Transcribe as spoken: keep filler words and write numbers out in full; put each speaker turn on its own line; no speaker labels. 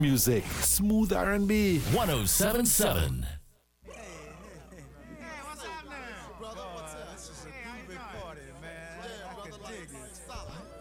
music, smooth R and B.
ten seventy-seven.
Brother, what's up? This is a groovy party, man. I can dig it.